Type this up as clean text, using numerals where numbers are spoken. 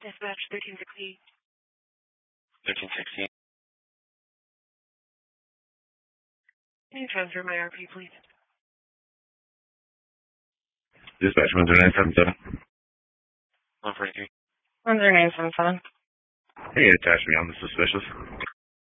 Dispatch 1360. 1360. Can you transfer my RP, please? Dispatch 10977. 143. 10977. Hey, attach me on the suspicious.